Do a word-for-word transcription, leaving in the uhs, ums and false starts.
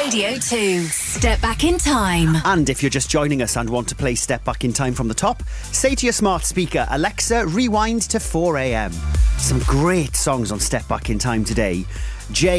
Radio two. Step Back in Time. And if you're just joining us and want to play Step Back in Time from the top, say to your smart speaker, Alexa, rewind to four a.m. Some great songs on Step Back in Time today. Jay